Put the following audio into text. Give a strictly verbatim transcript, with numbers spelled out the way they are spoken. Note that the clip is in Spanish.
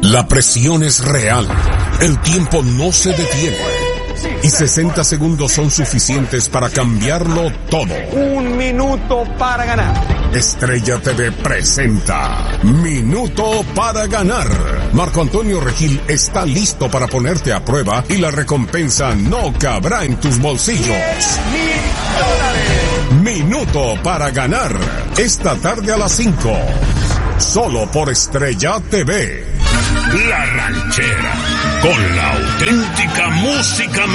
La presión es real. El tiempo no se detiene. Y sesenta segundos son suficientes para cambiarlo todo. Un minuto para ganar. Estrella T V presenta Minuto para Ganar. Marco Antonio Regil está listo para ponerte a prueba y la recompensa no cabrá en tus bolsillos. Minuto para Ganar. Esta tarde a las cinco. Solo por Estrella T V. La Ranchera, con la auténtica música mexicana.